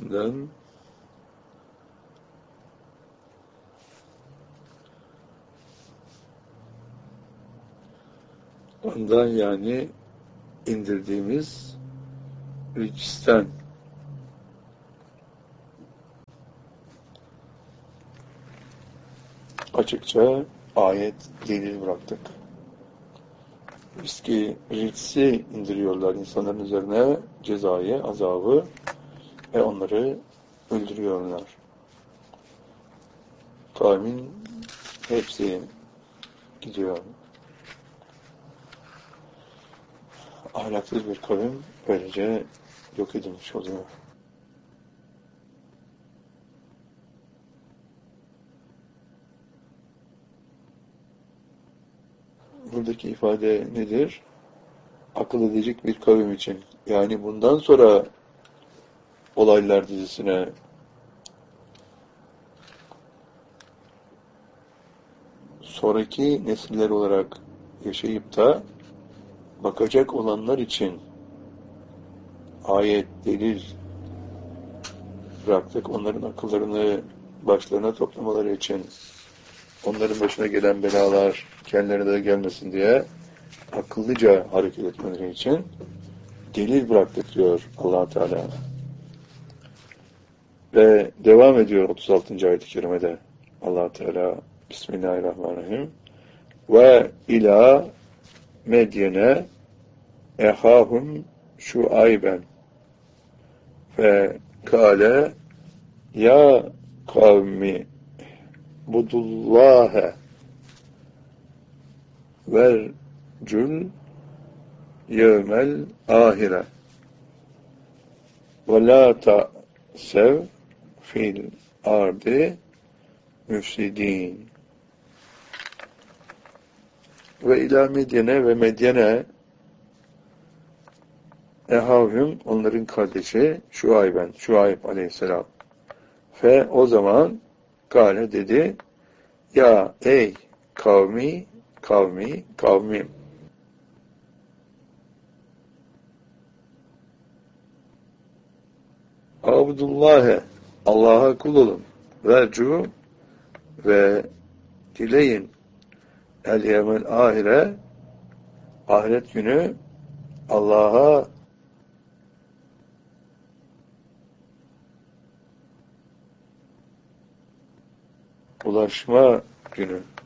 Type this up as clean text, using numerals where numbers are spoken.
suresinden ondan yani indirdiğimiz ricisten açıkça ayet delil bıraktık. Ricsi indiriyorlar insanların üzerine, cezayı, azabı ve onları öldürüyorlar. Kavmin hepsi gidiyor. Ahlaksız bir kavim böylece yok edilmiş oluyor. Buradaki ifade nedir? Akıl edecek bir kavim için. Yani bundan sonra olaylar dizisine sonraki nesiller olarak yaşayıp da bakacak olanlar için ayet, delil bıraktık. Onların akıllarını başlarına toplamaları için, onların başına gelen belalar kendilerine de gelmesin diye akıllıca hareket etmeleri için delil bıraktık diyor Allah Teala. Ve devam ediyor 36. ayet-i kerimede Allah Teala Bismillahirrahmanirrahim. Ve ila Medyene ehahum şuayben ve kâle ya kavmi budullâhe vercül yevmel ahire ve la ta'sev fil ardi müfsidin. Ve ila Medyene ve Medyene ehâhüm onların kardeşi Şuayb aleyhisselam. Ve o zaman kâle dedi ya ey kavmim Abdullâhe Allah'a kul olun vercu ve dileyin el yevmel ahire ahiret günü Allah'a ulaşma günü.